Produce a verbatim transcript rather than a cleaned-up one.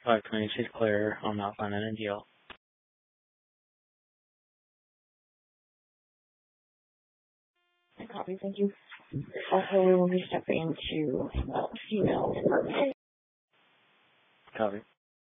five twenty, she's clear. I'm not finding a deal. Copy, thank you. Also, we will be stepping into uh, female department. Copy.